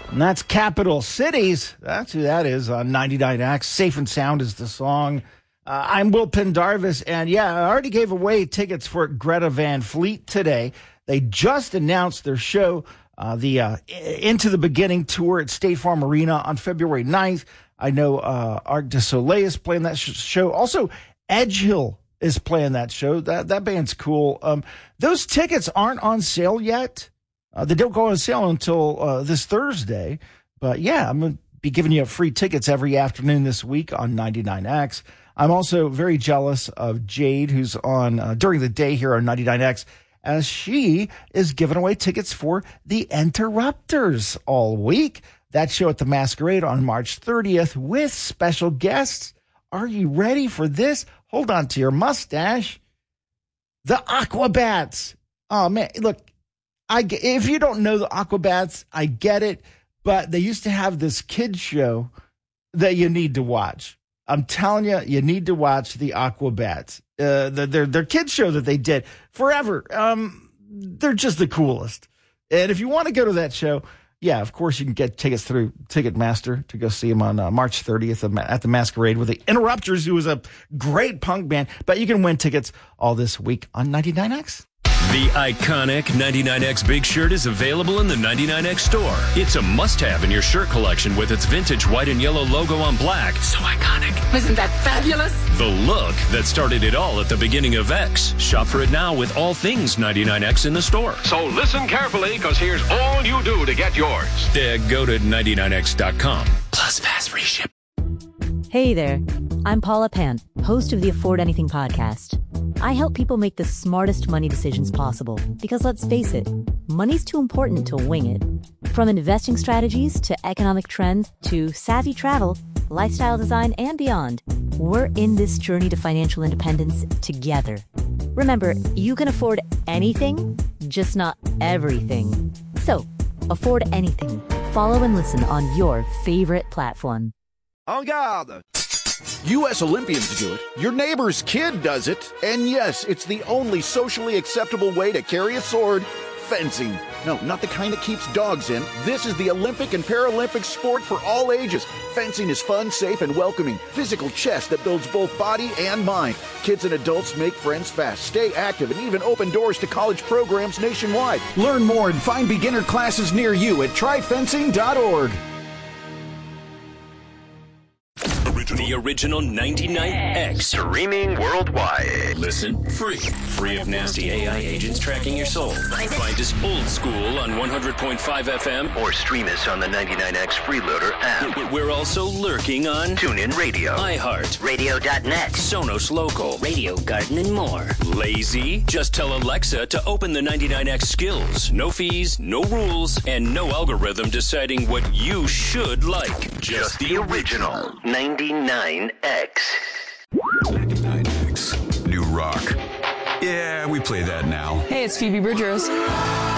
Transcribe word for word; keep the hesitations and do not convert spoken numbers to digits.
And that's Capital Cities. That's who that is on ninety-nine X. Safe and Sound is the song. Uh, I'm Will Pendarvis, and yeah, I already gave away tickets for Greta Van Fleet today. They just announced their show, uh, the uh, Into the Beginning tour at State Farm Arena on February ninth. I know uh, Arc du Soleil is playing that sh- show. Also, Edgehill is playing that show. That that band's cool. Um, those tickets aren't on sale yet. Uh, they don't go on sale until uh, this Thursday. But yeah, I'm going to be giving you free tickets every afternoon this week on ninety-nine X. I'm also very jealous of Jade, who's on uh, during the day here on ninety-nine X, as she is giving away tickets for the Interrupters all week. That show at the Masquerade on March thirtieth with special guests. Are you ready for this? Hold on to your mustache. The Aquabats. Oh, man, look. I, if you don't know the Aquabats, I get it, but they used to have this kids show that you need to watch. I'm telling you, you need to watch the Aquabats. Uh, the, their their kids show that they did forever. Um, they're just the coolest. And if you want to go to that show, yeah, of course you can get tickets through Ticketmaster to go see them on uh, March thirtieth at the Masquerade with the Interrupters, who is a great punk band. But you can win tickets all this week on ninety-nine X. The iconic ninety-nine X Big Shirt is available in the ninety-nine X store. It's a must-have in your shirt collection with its vintage white and yellow logo on black. So iconic. Isn't that fabulous? The look that started it all at the beginning of X. Shop for it now with all things ninety-nine X in the store. So listen carefully, because here's all you do to get yours. Uh, go to ninety-nine X dot com. Plus fast free ship. Hey there. I'm Paula Pant, host of the Afford Anything podcast. I help people make the smartest money decisions possible because, let's face it, money's too important to wing it. From investing strategies to economic trends to savvy travel, lifestyle design, and beyond, we're in this journey to financial independence together. Remember, you can afford anything, just not everything. So, afford anything. Follow and listen on your favorite platform. En garde! U S Olympians do it, your neighbor's kid does it, and yes, it's the only socially acceptable way to carry a sword, fencing. No, not the kind that keeps dogs in. This is the Olympic and Paralympic sport for all ages. Fencing is fun, safe, and welcoming. Physical chess that builds both body and mind. Kids and adults make friends fast, stay active, and even open doors to college programs nationwide. Learn more and find beginner classes near you at try fencing dot org. The original ninety-nine X. Streaming worldwide. Listen free. Free of nasty A I agents tracking your soul. Find us old school on one hundred point five F M. Or stream us on the ninety-nine X Freeloader app. We're also lurking on TuneIn Radio, iHeart, Radio dot net, Sonos Local, Radio Garden, and more. Lazy? Just tell Alexa to open the ninety-nine X skills. No fees, no rules, and no algorithm deciding what you should like. Just, Just the, the original ninety-nine X. ninety-nine X. New rock. Yeah, we play that now. Hey, it's Phoebe Bridgers.